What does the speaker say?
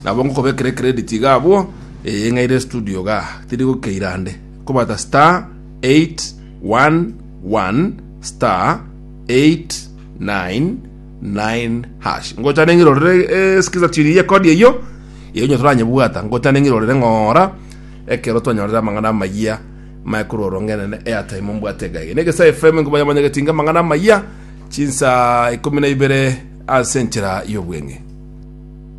nabo ngokobekere credit gabo ngaire studio ga tiri gukeirande kubata star 811 star 899 hash ngocha nengirorere skiza chiri ye kodi yo nyotoranye bwata ngocha nengirorere ngora ekero tonyorera mangana mayia micro ngene airtime mbwatega nege sa FM ngubanya manyagetinga mangana mayia chinsa 12 asenchera yobwenge